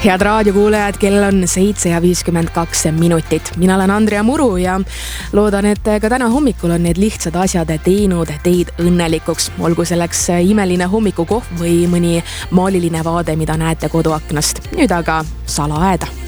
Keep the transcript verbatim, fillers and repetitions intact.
Head raadiokuulajad, kell on seitse ja viiskümmend kaks minutit. Mina olen Andrea Muru ja loodan, et ka täna hommikul on need lihtsad asjad teinud teid õnnelikuks. Olgu selleks imeline hommikukohv või mõni maaliline vaade, mida näete koduaknast. Nüüd aga salaäeda.